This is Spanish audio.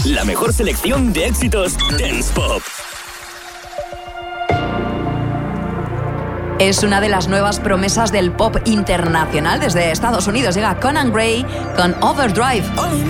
La mejor selección de éxitos dance pop. Es una de las nuevas promesas del pop internacional. Desde Estados Unidos llega Conan Gray con Overdrive.